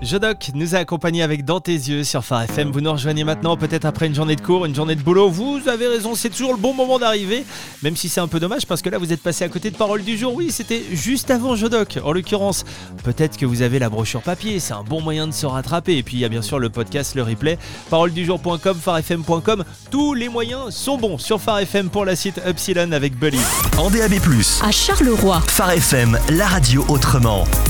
Jodoc nous a accompagnés avec Dans tes yeux sur Phare FM. Vous nous rejoignez maintenant, peut-être après une journée de cours, une journée de boulot. Vous avez raison, c'est toujours le bon moment d'arriver. Même si c'est un peu dommage parce que là vous êtes passé à côté de Parole du jour. Oui, c'était juste avant Jodoc. En l'occurrence, peut-être que vous avez la brochure papier. C'est un bon moyen de se rattraper. Et puis il y a bien sûr le podcast, le replay. Paroledujour.com, pharefm.com. Tous les moyens sont bons sur Phare FM pour la suite Upsilon avec Bully. En DAB+, à Charleroi. Phare FM, la radio autrement.